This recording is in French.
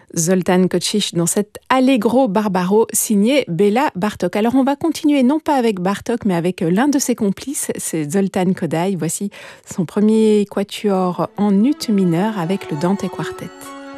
Zoltán Kocsich dans cet Allegro Barbaro signé Béla Bartók. Alors on va continuer non pas avec Bartók mais avec l'un de ses complices, c'est Zoltán Kodály. Voici son premier quatuor en ut mineur avec le Dante Quartet.